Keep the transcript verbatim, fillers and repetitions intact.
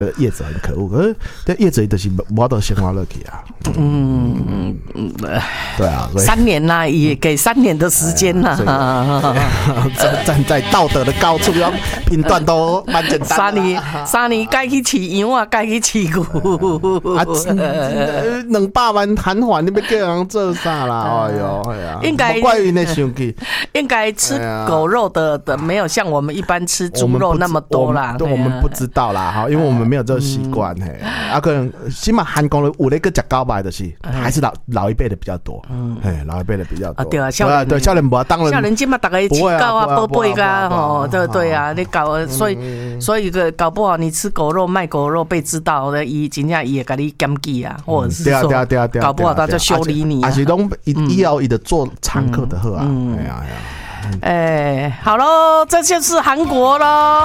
业者很可恶，可是这业者就是没得先花落去啊。嗯嗯嗯，对啊， 三年啦，也给三年的时间啦。 站站在道德的高处，要评断都蛮简单。 三年，三年该去饲羊啊，该去饲牛。 啊，两百万摊还，你要叫人做啥啦？哎呦，哎呀， 应该怪于那生气。 应该吃狗肉的的没有像我们一般吃猪肉那么多啦。 我们不知道啦，哈，因为我们没有这个习惯。嘿，啊，可能起码韩国的有那个吃高白的是，还是老老一辈的比较多。嗯，嘿，老一辈的比较多。 啊，对啊，少年对少年不当然。 少年起码大家吃高啊，宝贝噶吼，对对啊，你搞所以所以个搞不好你吃狗肉卖狗肉被知道的，伊真正伊会给你检举啊，或者是说搞不好他就修理你。 还是拢以后伊的做常客的好啊。哎呀哎呀。 哎，好喽，这就是韩国喽。